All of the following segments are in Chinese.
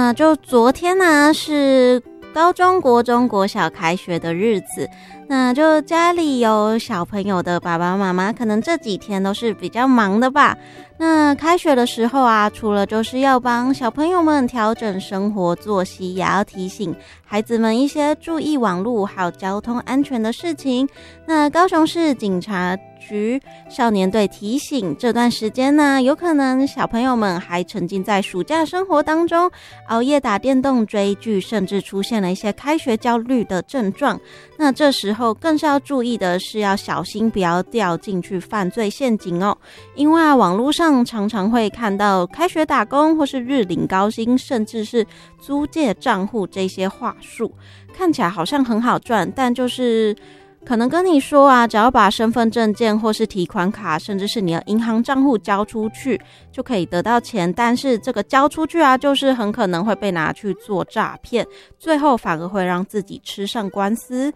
那就昨天呢是高中、国中、国小开学的日子，那就家里有小朋友的爸爸妈妈，可能这几天都是比较忙的吧。那开学的时候啊，除了就是要帮小朋友们调整生活作息，也要提醒孩子们一些注意网络还有交通安全的事情。那高雄市警察局少年队提醒，这段时间呢，有可能小朋友们还沉浸在暑假生活当中，熬夜打电动、追剧，甚至出现了一些开学焦虑的症状。那这时候更是要注意的是，要小心不要掉进去犯罪陷阱哦。因为网络上常常会看到开学打工或是日领高薪，甚至是租借账户这些话术，看起来好像很好赚，但就是可能跟你说啊，只要把身份证件或是提款卡，甚至是你的银行账户交出去，就可以得到钱。但是这个交出去啊，就是很可能会被拿去做诈骗，最后反而会让自己吃上官司。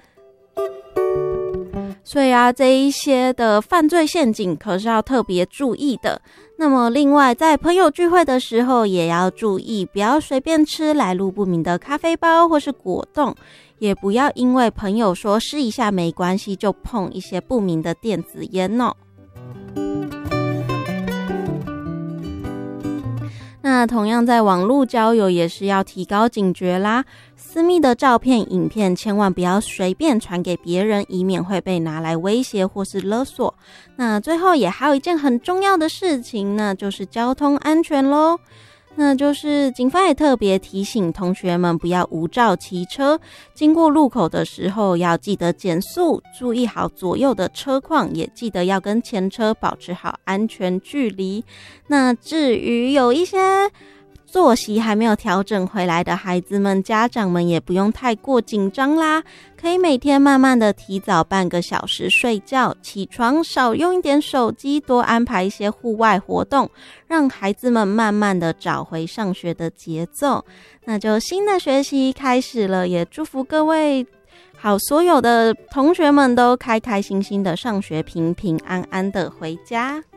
所以啊，这一些的犯罪陷阱可是要特别注意的。那么另外，在朋友聚会的时候也要注意，不要随便吃来路不明的咖啡包或是果冻，也不要因为朋友说试一下没关系，就碰一些不明的电子烟哦。那同样在网络交友也是要提高警觉啦，私密的照片、影片千万不要随便传给别人，以免会被拿来威胁或是勒索。那最后也还有一件很重要的事情呢，就是交通安全咯。那就是警方也特别提醒同学们不要无照骑车，经过路口的时候要记得减速，注意好左右的车况，也记得要跟前车保持好安全距离。那至于有一些作息还没有调整回来的孩子们，家长们也不用太过紧张啦，可以每天慢慢的提早半个小时睡觉，起床少用一点手机，多安排一些户外活动，让孩子们慢慢的找回上学的节奏。那就新的学习开始了，也祝福各位好所有的同学们都开开心心的上学，平平安安的回家。